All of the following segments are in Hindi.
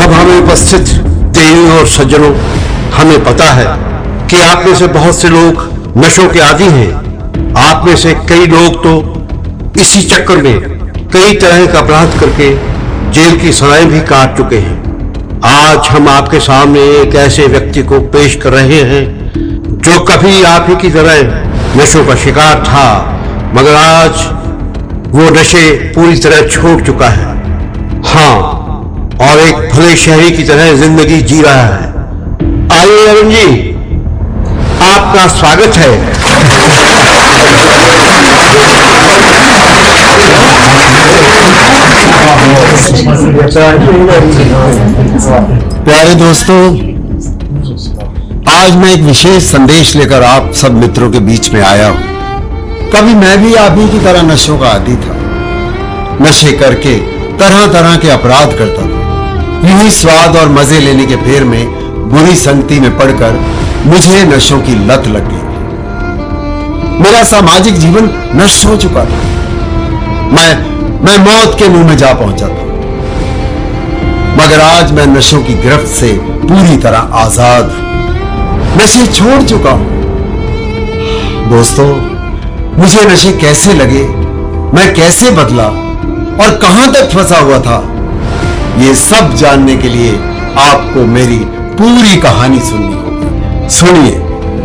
सभा में उपस्थित देवियों और सज्जनों, हमें पता है कि आप में से बहुत से लोग नशों के आदी हैं। आप में से कई लोग तो इसी चक्कर में कई तरह का अपराध करके जेल की सजाएं भी काट चुके हैं। आज हम आपके सामने एक ऐसे व्यक्ति को पेश कर रहे हैं जो कभी आप ही की तरह नशों का शिकार था, मगर आज वो नशे पूरी तरह छोड़ चुका है। हाँ, और एक भले शहरी की तरह जिंदगी जी रहा है। आइए अरुण जी, आपका स्वागत है। प्यारे दोस्तों, आज मैं एक विशेष संदेश लेकर आप सब मित्रों के बीच में आया हूं। कभी मैं भी आप ही की तरह नशों का आदी था। नशे करके तरह तरह के अपराध करता था। यूं ही स्वाद और मजे लेने के फेर में बुरी संगति में पड़कर मुझे नशों की लत लग गई। मेरा सामाजिक जीवन नष्ट हो चुका था। मैं मौत के मुंह में जा पहुंचा था। मगर आज मैं नशों की गिरफ्त से पूरी तरह आजाद हूं। नशे छोड़ चुका हूं। दोस्तों, मुझे नशे कैसे लगे, मैं कैसे बदला और कहां तक फंसा हुआ था, ये सब जानने के लिए आपको मेरी पूरी कहानी सुननी होगी। सुनिए।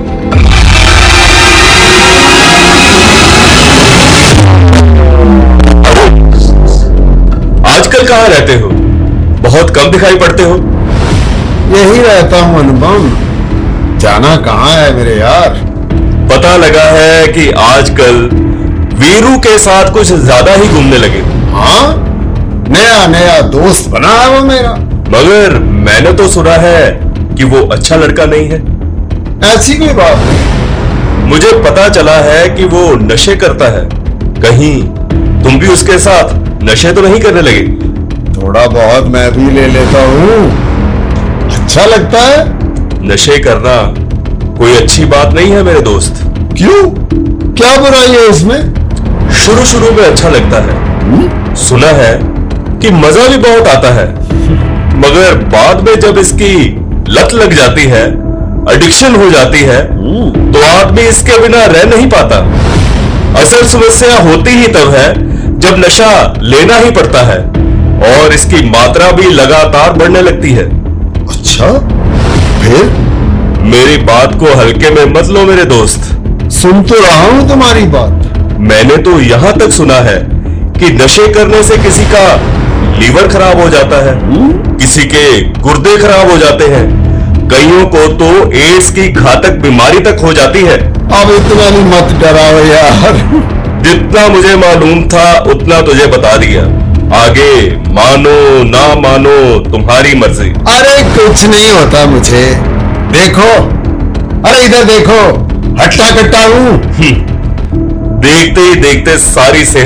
आजकल कहां रहते हो? बहुत कम दिखाई पड़ते हो। यही रहता हूं अनुपम, जाना कहां है मेरे यार। पता लगा है कि आजकल वीरू के साथ कुछ ज्यादा ही घूमने लगे। हाँ, नया नया दोस्त बना है वो मेरा। मगर मैंने तो सुना है कि वो अच्छा लड़का नहीं है। ऐसी कोई बात नहीं। मुझे पता चला है कि वो नशे करता है। कहीं तुम भी उसके साथ नशे तो नहीं करने लगे? थोड़ा बहुत मैं भी ले लेता हूं, अच्छा लगता है। नशे करना कोई अच्छी बात नहीं है मेरे दोस्त। क्यों, क्या बुराई है इसमें? शुरू में अच्छा लगता है। सुना है कि मजा भी बहुत आता है, मगर बाद में जब इसकी लत लग जाती है, एडिक्शन हो जाती है, तो आदमी इसके बिना रह नहीं पाता। असल समस्या होती ही तब है जब नशा लेना ही पड़ता है और इसकी मात्रा भी लगातार बढ़ने लगती है। अच्छा, फिर? मेरी बात को हल्के में मत लो मेरे दोस्त। सुन तो रहा हूं तुम्हारी बात। मैंने तो यहां तक सुना है कि नशे करने से किसी का लीवर खराब हो जाता है, किसी के गुर्दे खराब हो जाते हैं, कईयों को तो एड्स की घातक बीमारी तक हो जाती है। अब इतना नहीं मत डराओ यार। जितना मुझे मालूम था उतना तुझे बता दिया। आगे मानो ना मानो तुम्हारी मर्जी। अरे कुछ नहीं होता मुझे। देखो, अरे इधर देखो, हट्टा कट्टा हूं। देखते ही देखते सारी सेहत